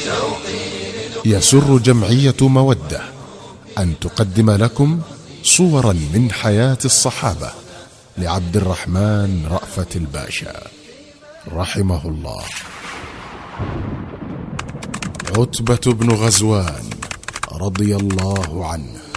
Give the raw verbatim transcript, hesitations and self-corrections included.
يسر جمعية مودة أن تقدم لكم صورا من حياة الصحابة لعبد الرحمن رأفت الباشا رحمه الله. عتبة بن غزوان رضي الله عنه